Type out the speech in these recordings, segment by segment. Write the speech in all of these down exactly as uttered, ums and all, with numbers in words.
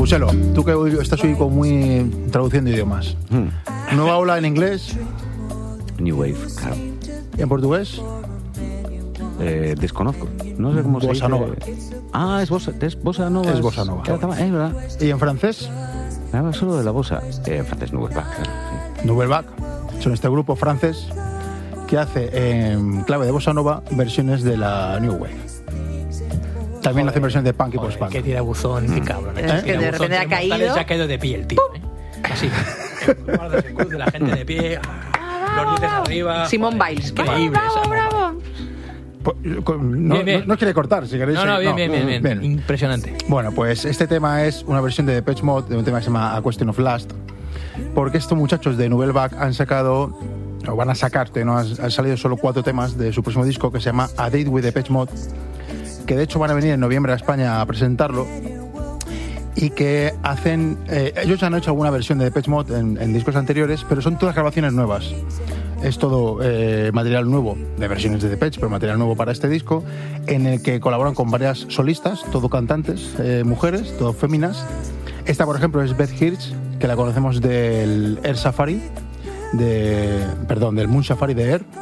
Joselo, tú que hoy estás hoy como muy traduciendo idiomas. Hmm. Nueva ola en inglés. New Wave, claro. ¿Y en portugués? Eh, desconozco. No sé cómo se Bossa dice. Nova. Ah, es Bossa, es Bossa Nova. Es Bossa Nova. Es verdad. ¿Y en francés? Nada, solo de la Bossa. Eh, en francés, Nouvelle Vague, claro. Sí. Nouvelle Vague. Son este grupo francés que hace en clave de Bossa Nova versiones de la New Wave. También hace versiones de punk y post-punk. Qué tirabuzón, qué cabrón. Es ¿Eh? que de repente ha caído. Ya ha caído de pie el tío, ¿eh? Así. Guardas el cruz de la gente de pie. Los dientes arriba. Simón Biles. Increíble. Bravo, bravo. No, bien, bien. no, no quiere cortar, si queréis. No, no, bien, no. bien, bien, bien, bien. Impresionante. Bueno, pues este tema es una versión de Depeche Mode de un tema que se llama A Question of Lust, porque estos muchachos de Nouvelle Vague han sacado, o van a sacarte, ¿no? Han, han salido solo cuatro temas de su próximo disco que se llama A Date with Depeche Mode, que de hecho van a venir en noviembre a España a presentarlo, y que hacen... Eh, ellos ya han hecho alguna versión de Depeche Mode en, en discos anteriores, pero son todas grabaciones nuevas. Es todo eh, material nuevo, de versiones de Depeche, pero material nuevo para este disco, en el que colaboran con varias solistas, todo cantantes, eh, mujeres, todo féminas. Esta, por ejemplo, es Beth Hirsch, que la conocemos del Air Safari, de, perdón, del Moon Safari de Air.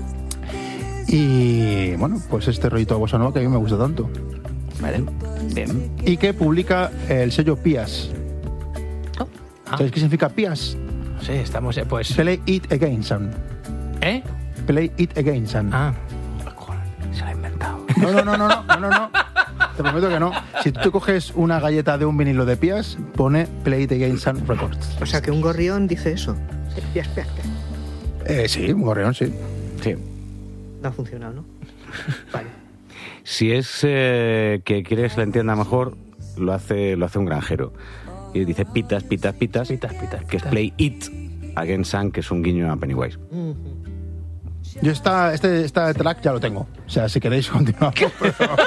Y bueno, pues este rollito de bossa nova que a mí me gusta tanto. Vale, bien. Y que publica el sello Pias. Oh. Ah. ¿Sabéis qué significa Pias? Sí, estamos, eh, pues... Play It Again, son. ¿Eh? Play It Again, son. Ah, se lo ha inventado. No, no, no, no, no, no, no, no. Te prometo que no. Si tú coges una galleta de un vinilo de Pias, pone Play It Again, son Records. O sea, que un gorrión dice eso. Pias, pias, pias. Eh, sí, un gorrión, sí. Sí. No ha funcionado, ¿no? Vale. Si es eh, que quieres que la entienda mejor, lo hace, lo hace un granjero. Y dice pitas, pitas, pitas, Pitas, pitas, que es pitas. Play It Again Sun, que es un guiño a Pennywise. Yo esta, este, esta track ya lo tengo. O sea, si queréis continuar. Pero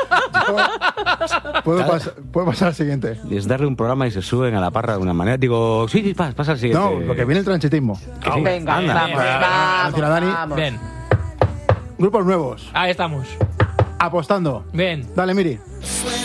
yo puedo, pas, puedo pasar al siguiente. Es darle un programa y se suben a la parra de una manera. Digo, sí, sí, pasa, pasa al siguiente. No, lo que viene el transitismo. Que sí. Venga, Anda. vamos, Bien, vamos, Anuncia Dani. vamos. Bien, Grupos nuevos. ahí estamos. Apostando. Bien. Dale, Miri. Swear